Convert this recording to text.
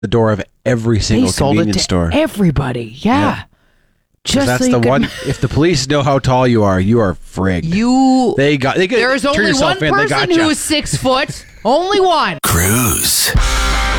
the door of every They single sold it convenience to store. everybody. Yeah. Just That's so you the could- one. If the police know how tall you are frigged. They get. There's turn only yourself one in, they person gotcha. who's 6 foot. Only one. Cruise.